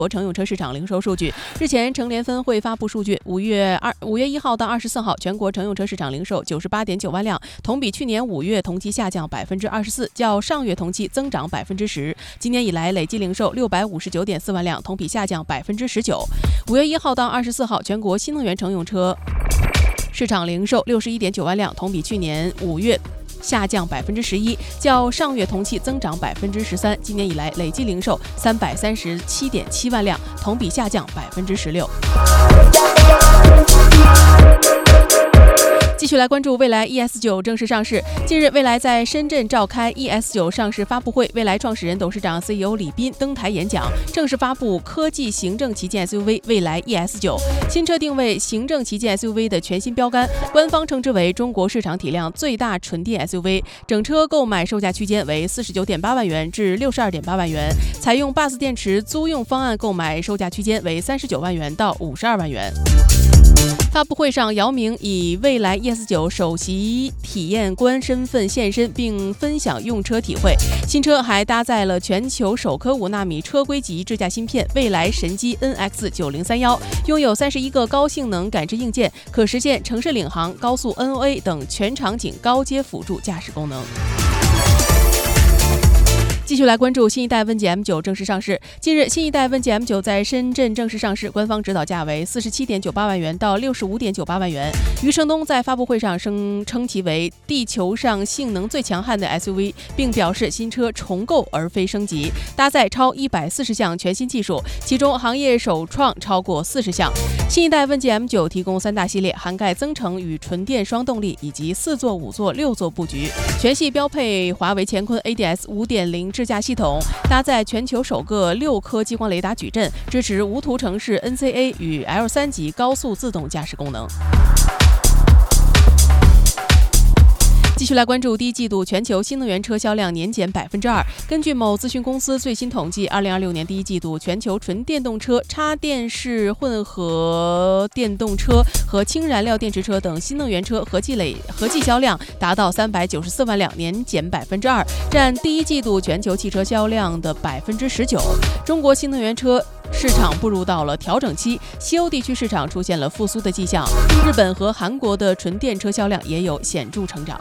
国乘用车市场零售数据。日前，乘联分会发布数据，5月1号到24号，全国乘用车市场零售98.9万辆，同比去年5月同期下降24%，较上月同期增长10%。今年以来累计零售659.4万辆，同比下降19%。5月1号到24号，全国新能源乘用车市场零售61.9万辆，同比去年5月下降11%，较上月同期增长13%。今年以来累计零售337.7万辆，同比下降16%。继续来关注蔚来 ES9 正式上市。近日，蔚来在深圳召开 ES9 上市发布会，蔚来创始人、董事长、CEO 李斌登台演讲，正式发布科技行政旗舰 SUV 蔚来 ES9。新车定位行政旗舰 SUV 的全新标杆，官方称之为中国市场体量最大纯电 SUV。整车购买售价区间为49.8万元至62.8万元，采用 Buzz 电池租用方案购买售价区间为39万元到52万元。发布会上，姚明以蔚来 ES9 首席体验官身份现身，并分享用车体会。新车还搭载了全球首颗5纳米车规级智驾芯片蔚来神机 NX9031，拥有31个高性能感知硬件，可实现城市领航、高速 NOA 等全场景高阶辅助驾驶功能。继续来关注新一代问界 M9 正式上市。近日，新一代问界 M9 在深圳正式上市，官方指导价为47.98万元到65.98万元。余承东在发布会上称其为地球上性能最强悍的 SUV， 并表示新车重构而非升级，搭载超140项全新技术，其中行业首创超过40项。新一代问界 M9 提供3大系列，涵盖增程与纯电双动力以及4座、5座、6座布局，全系标配华为乾坤 ADS 5.0智驾系统，搭载全球首个6颗激光雷达矩阵，支持无图城市 NCA 与 L3级高速自动驾驶功能。继续来关注第一季度全球新能源车销量年减2%。根据某咨询公司最新统计，2026年第一季度全球纯电动车、插电式混合电动车和氢燃料电池车等新能源车合计销量达到394万辆，年减2%，占第一季度全球汽车销量的19%。中国新能源车市场步入到了调整期，西欧地区市场出现了复苏的迹象，日本和韩国的纯电车销量也有显著成长。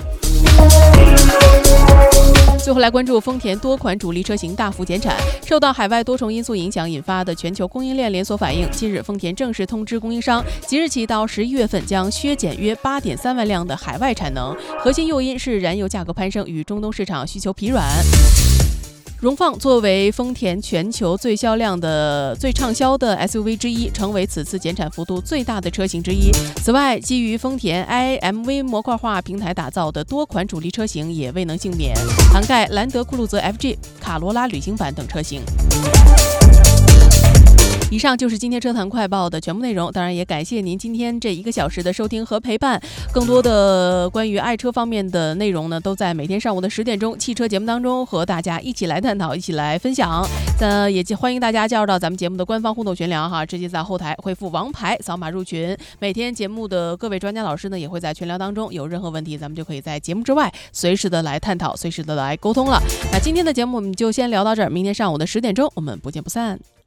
最后来关注丰田多款主力车型大幅减产，受到海外多重因素影响引发的全球供应链连锁反应。近日，丰田正式通知供应商，即日起到11月份将削减约8.3万辆的海外产能，核心诱因是燃油价格攀升与中东市场需求疲软。荣放作为丰田全球最畅销的 SUV 之一，成为此次减产幅度最大的车型之一。此外，基于丰田 iMV 模块化平台打造的多款主力车型也未能幸免，涵盖兰德酷路泽 FG、卡罗拉旅行版等车型。以上就是今天车坛快报的全部内容，当然也感谢您今天这1个小时的收听和陪伴。更多的关于爱车方面的内容呢，都在每天上午的10点钟汽车节目当中和大家一起来探讨，一起来分享。也欢迎大家加入到咱们节目的官方互动群聊哈，直接在后台回复王牌扫码入群。每天节目的各位专家老师呢也会在群聊当中，有任何问题咱们就可以在节目之外随时的来探讨，随时的来沟通了。那今天的节目我们就先聊到这儿，明天上午的10点钟我们不见不散。